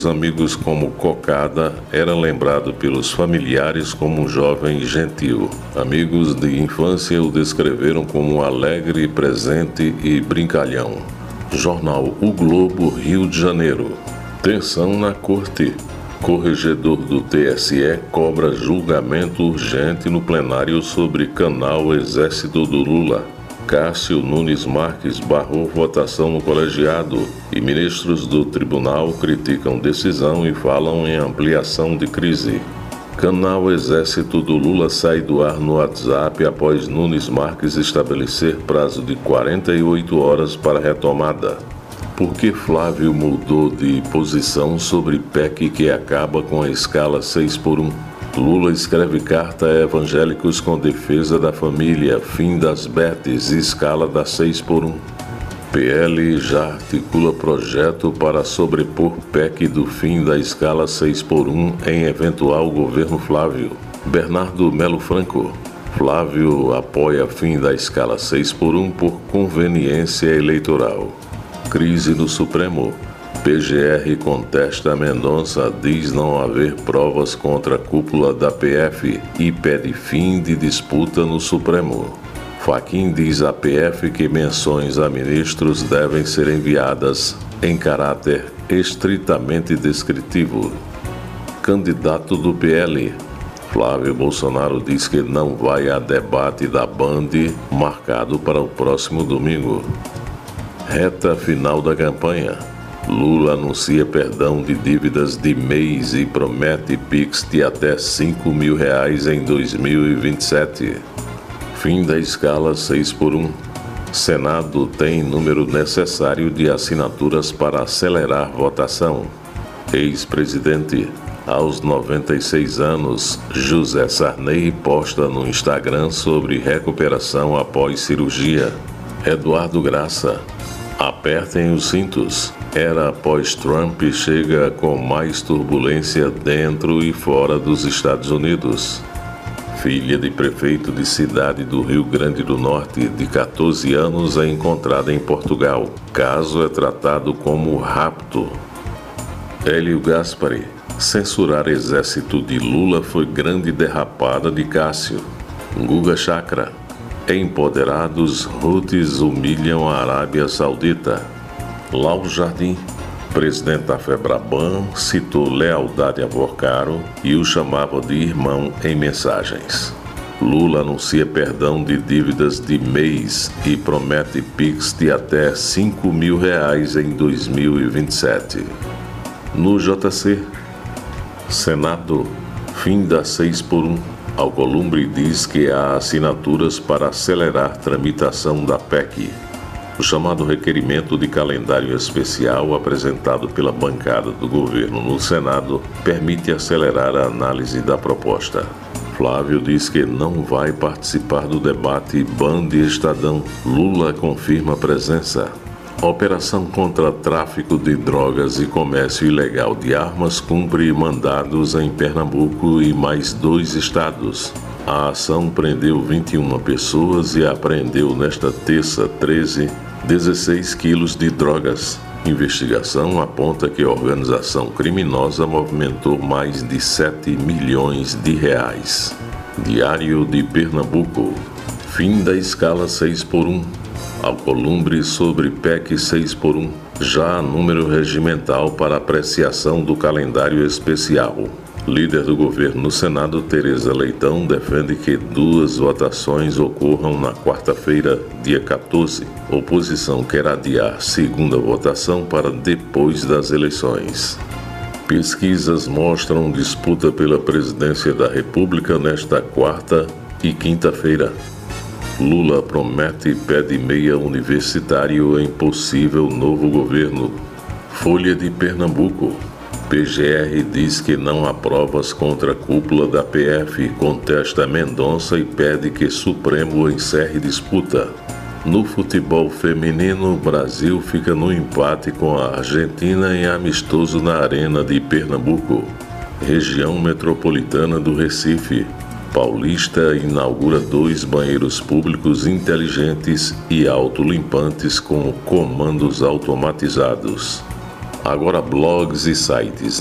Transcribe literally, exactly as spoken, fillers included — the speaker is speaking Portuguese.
amigos como Cocada, era lembrado pelos familiares como um jovem gentil. Amigos de infância o descreveram como um alegre, presente e brincalhão. Jornal O Globo, Rio de Janeiro. Tensão na corte. Corregedor do T S E cobra julgamento urgente no plenário sobre canal Exército do Lula. Cássio Nunes Marques barrou votação no colegiado e ministros do tribunal criticam decisão e falam em ampliação de crise. Canal Exército do Lula sai do ar no WhatsApp após Nunes Marques estabelecer prazo de quarenta e oito horas para retomada. Por que Flávio mudou de posição sobre P E C que acaba com a escala seis por um? Lula escreve carta a evangélicos com defesa da família, fim das betes e escala da seis por um. P L já articula projeto para sobrepor P E C do fim da escala seis por um em eventual governo Flávio. Bernardo Melo Franco. Flávio apoia fim da escala seis por um por conveniência eleitoral. Crise no Supremo. P G R contesta Mendonça, diz não haver provas contra a cúpula da P F e pede fim de disputa no Supremo. Fachin diz à P F que menções a ministros devem ser enviadas em caráter estritamente descritivo. Candidato do P L. Flávio Bolsonaro diz que não vai a debate da Band marcado para o próximo domingo. Reta final da campanha. Lula anuncia perdão de dívidas de mês e promete Pix de até cinco mil reais em dois mil e vinte e sete. Fim da escala seis por um. Senado tem número necessário de assinaturas para acelerar votação. Ex-presidente, aos noventa e seis anos, José Sarney posta no Instagram sobre recuperação após cirurgia. Eduardo Graça. Apertem os cintos. Era após Trump chega com mais turbulência dentro e fora dos Estados Unidos. Filha de prefeito de cidade do Rio Grande do Norte, de quatorze anos, é encontrada em Portugal. Caso é tratado como rapto. Hélio Gaspari. Censurar exército de Lula foi grande derrapada de Cássio. Guga Chakra. Empoderados, Houthis humilham a Arábia Saudita. Lau Jardim, presidente da FEBRABAN, citou lealdade a Vorcaro e o chamava de irmão em mensagens. Lula anuncia perdão de dívidas de mês e promete Pix de até cinco mil reais em dois mil e vinte e sete. No J C, Senado, fim da seis por um. Alcolumbre diz que há assinaturas para acelerar tramitação da P E C. O chamado requerimento de calendário especial apresentado pela bancada do governo no Senado permite acelerar a análise da proposta. Flávio diz que não vai participar do debate Band e Estadão. Lula confirma presença. Operação contra tráfico de drogas e comércio ilegal de armas cumpre mandados em Pernambuco e mais dois estados. A ação prendeu vinte e uma pessoas e apreendeu nesta terça, treze, dezesseis quilos de drogas. Investigação aponta que a organização criminosa movimentou mais de sete milhões de reais. Diário de Pernambuco. Fim da escala seis por um. Alcolumbre sobre P E C seis por um. Já há número regimental para apreciação do calendário especial. Líder do governo no Senado, Tereza Leitão, defende que duas votações ocorram na quarta-feira, dia quatorze. Oposição quer adiar segunda votação para depois das eleições. Pesquisas mostram disputa pela presidência da República nesta quarta e quinta-feira. Lula promete pé de meia universitário em possível novo governo. Folha de Pernambuco. P G R diz que não há provas contra a cúpula da P F, contesta Mendonça e pede que Supremo encerre disputa. No futebol feminino, o Brasil fica no empate com a Argentina em amistoso na Arena de Pernambuco. Região metropolitana do Recife. Paulista inaugura dois banheiros públicos inteligentes e autolimpantes com comandos automatizados. Agora blogs e sites.